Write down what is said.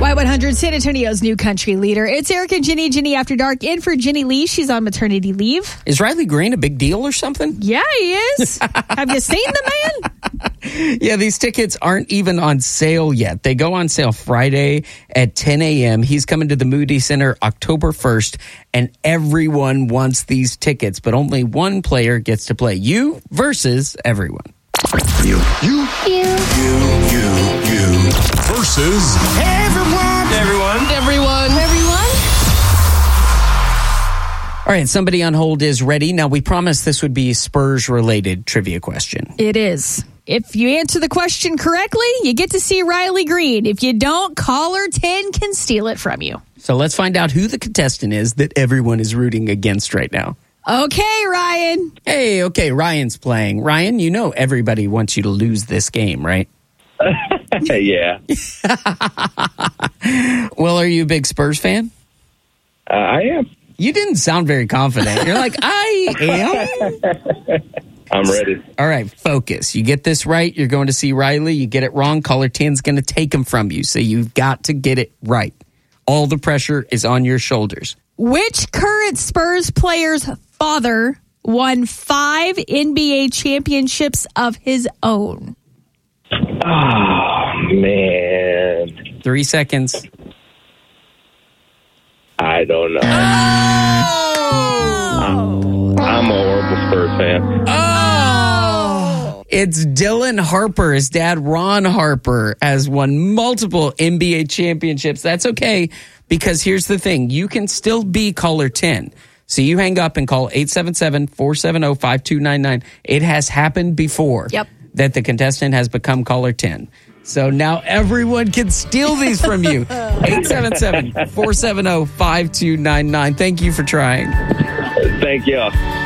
Y100, San Antonio's new country leader. It's Eric and Ginny After Dark, in for Ginny Lee. She's on maternity leave. Is Riley Green a big deal or something? Yeah, he is. Have you seen the man? Yeah, these tickets aren't even on sale yet. They go on sale Friday at 10 a.m. He's coming to the Moody Center October 1st, and everyone wants these tickets, but only one player gets to play. You versus everyone. You versus everyone. All right, somebody on hold is ready. Now, we promised this would be a Spurs-related trivia question. It is. If you answer the question correctly, you get to see Riley Green. If you don't, caller 10 can steal it from you. So let's find out who the contestant is that everyone is rooting against right now. Okay, Ryan. Hey, okay, Ryan's playing. Ryan, you know everybody wants you to lose this game, right? Yeah. Well, are you a big Spurs fan? I am. You didn't sound very confident. You're like, I am. I'm ready. All right, focus. You get this right, you're going to see Riley. You get it wrong, caller 10's going to take him from you. So you've got to get it right. All the pressure is on your shoulders. Which current Spurs player's father won 5 NBA championships of his own? Oh, man. 3 seconds. I don't know. I'm a horrible Spurs fan. Oh! It's Dylan Harper. His dad, Ron Harper, has won multiple NBA championships. That's okay, because here's the thing. You can still be caller 10. So you hang up and call 877-470-5299. It has happened before that the contestant has become caller 10. So now everyone can steal these from you. 877-470-5299. Thank you for trying. Thank you.